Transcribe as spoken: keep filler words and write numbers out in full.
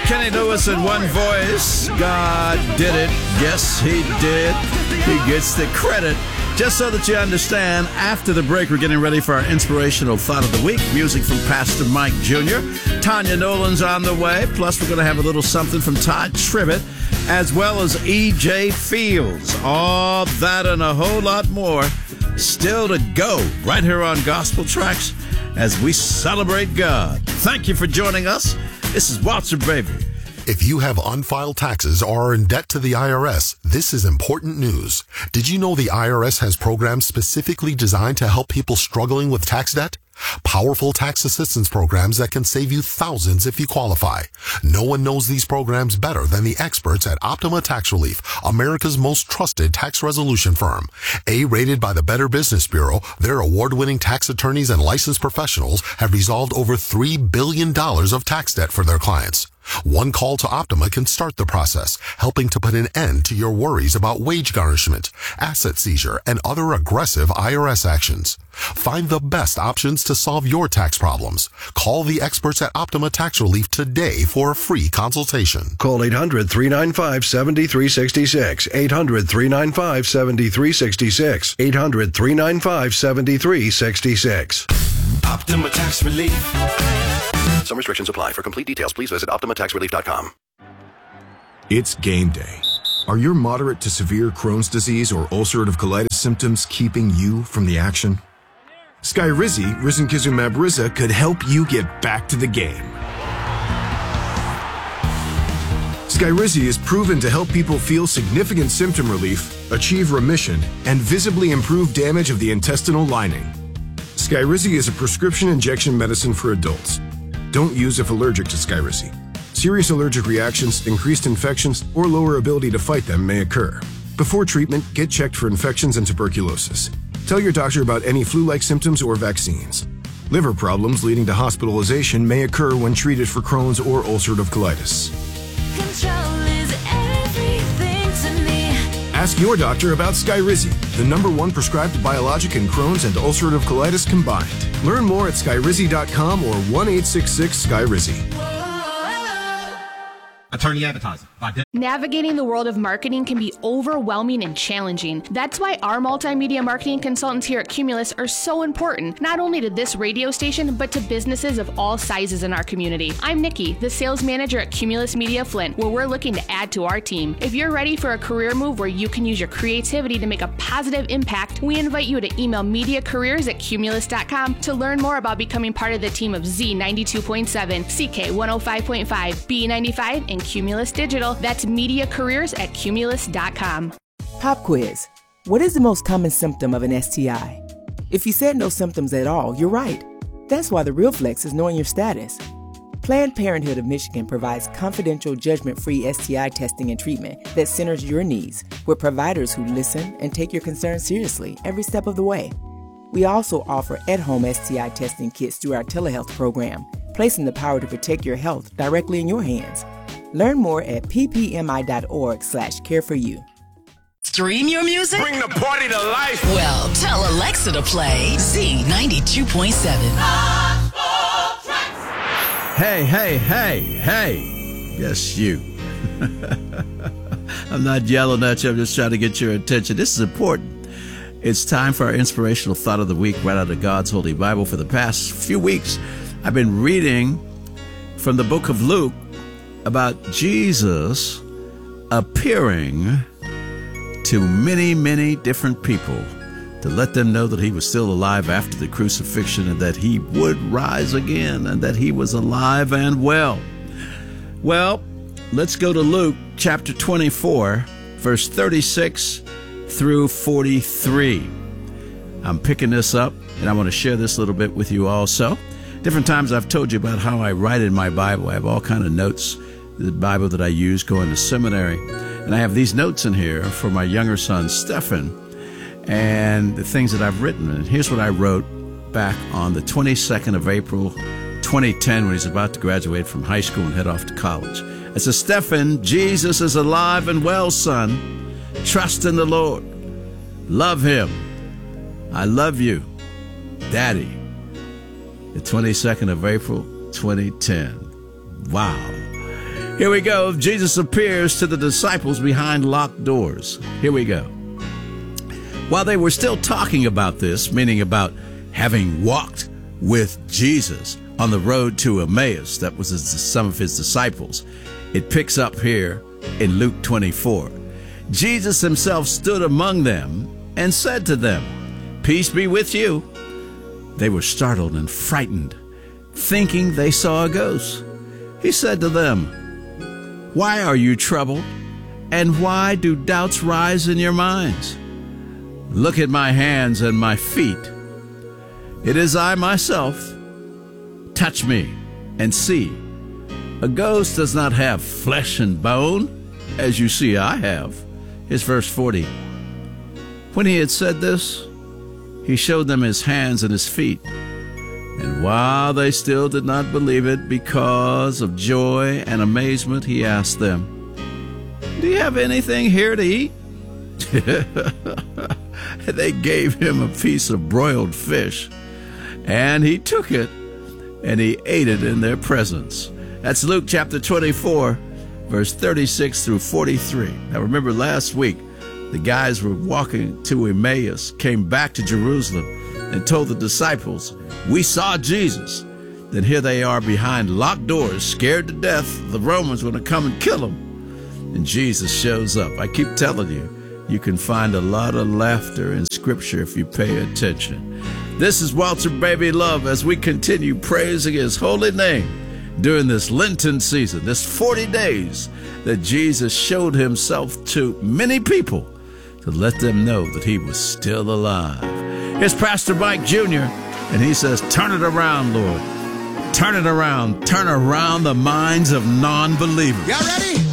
Kenny Lewis in one voice. God did it. Yes, he did. He gets the credit. Just so that you understand, after the break, we're getting ready for our inspirational thought of the week. Music from Pastor Mike Junior Tanya Nolan's on the way. Plus, we're going to have a little something from Todd Tribbett, as well as E J Fields. All that and a whole lot more still to go right here on Gospel Tracks as we celebrate God. Thank you for joining us. This is Walter Baby. If you have unfiled taxes or are in debt to the I R S, this is important news. Did you know the I R S has programs specifically designed to help people struggling with tax debt? Powerful tax assistance programs that can save you thousands if you qualify. No one knows these programs better than the experts at Optima Tax Relief, America's most trusted tax resolution firm. A-rated by the Better Business Bureau, their award-winning tax attorneys and licensed professionals have resolved over three billion dollars of tax debt for their clients. One call to Optima can start the process, helping to put an end to your worries about wage garnishment, asset seizure, and other aggressive I R S actions. Find the best options to solve your tax problems. Call the experts at Optima Tax Relief today for a free consultation. Call eight hundred, three nine five, seven three six six. eight hundred, three nine five, seven three six six. eight hundred, three nine five, seven three six six. Optima Tax Relief. Some restrictions apply. For complete details, please visit Optima Tax Relief dot com. It's game day. Are your moderate to severe Crohn's disease or ulcerative colitis symptoms keeping you from the action? Skyrizi, risankizumab Riza, could help you get back to the game. Skyrizi is proven to help people feel significant symptom relief, achieve remission, and visibly improve damage of the intestinal lining. Skyrizi is a prescription injection medicine for adults. Don't use if allergic to Skyrizi. Serious allergic reactions, increased infections, or lower ability to fight them may occur. Before treatment, get checked for infections and tuberculosis. Tell your doctor about any flu-like symptoms or vaccines. Liver problems leading to hospitalization may occur when treated for Crohn's or ulcerative colitis. Control is everything to me. Ask your doctor about Skyrizi, the number one prescribed biologic in Crohn's and ulcerative colitis combined. Learn more at skyrizi dot com or one eight six six Skyrizi. Attorney advertising. Navigating the world of marketing can be overwhelming and challenging. That's why our multimedia marketing consultants here at Cumulus are so important, not only to this radio station, but to businesses of all sizes in our community. I'm Nikki, the sales manager at Cumulus Media Flint, where we're looking to add to our team. If you're ready for a career move where you can use your creativity to make a positive impact, we invite you to email mediacareers at cumulus dot com to learn more about becoming part of the team of Z ninety-two point seven, C K one oh five point five, B ninety-five, and Cumulus Digital. That's media careers at cumulus dot com. Pop quiz. What is the most common symptom of an S T I? If you said no symptoms at all, you're right. That's why the real flex is knowing your status. Planned Parenthood of Michigan provides confidential, judgment-free S T I testing and treatment that centers your needs, with providers who listen and take your concerns seriously every step of the way. We also offer at-home S T I testing kits through our telehealth program, placing the power to protect your health directly in your hands. Learn more at p p m i dot org slash care for you. Stream your music? Bring the party to life. Well, tell Alexa to play Z ninety-two point seven. Hey, hey, hey, hey. Yes, you. I'm not yelling at you. I'm just trying to get your attention. This is important. It's time for our inspirational thought of the week right out of God's Holy Bible. For the past few weeks, I've been reading from the book of Luke about Jesus appearing to many, many different people to let them know that he was still alive after the crucifixion and that he would rise again and that he was alive and well. Well, let's go to Luke chapter twenty-four, verse thirty-six through forty-three. I'm picking this up, and I want to share this a little bit with you also. Different times I've told you about how I write in my Bible. I have all kind of notes, the Bible that I use going to seminary. And I have these notes in here for my younger son, Stephan, and the things that I've written. And here's what I wrote back on the twenty-second of April, twenty ten, when he's about to graduate from high school and head off to college. It says, Stephan, Jesus is alive and well, son. Trust in the Lord. Love him. I love you, Daddy. The twenty-second of April, twenty ten. Wow. Here we go. Jesus appears to the disciples behind locked doors. Here we go. While they were still talking about this, meaning about having walked with Jesus on the road to Emmaus, that was his, some of his disciples, it picks up here in Luke twenty-four. Jesus himself stood among them and said to them, "Peace be with you." They were startled and frightened, thinking they saw a ghost. He said to them, "Why are you troubled? And why do doubts rise in your minds? Look at my hands and my feet. It is I myself. Touch me and see. A ghost does not have flesh and bone, as you see I have." Here's verse forty. When he had said this, he showed them his hands and his feet. And while they still did not believe it because of joy and amazement, he asked them, "Do you have anything here to eat?" They gave him a piece of broiled fish, and he took it, and he ate it in their presence. That's Luke chapter twenty-four, verse thirty-six through forty-three. Now remember, last week, the guys were walking to Emmaus, came back to Jerusalem, and told the disciples, "We saw Jesus." Then here they are behind locked doors, scared to death the Romans were going to come and kill them. And Jesus shows up. I keep telling you, you can find a lot of laughter in Scripture if you pay attention. This is Walter Baby Love as we continue praising his holy name during this Lenten season, this forty days that Jesus showed himself to many people to let them know that he was still alive. Here's Pastor Mike Junior, and he says, "Turn it around, Lord. Turn it around. Turn around the minds of non-believers." Y'all ready?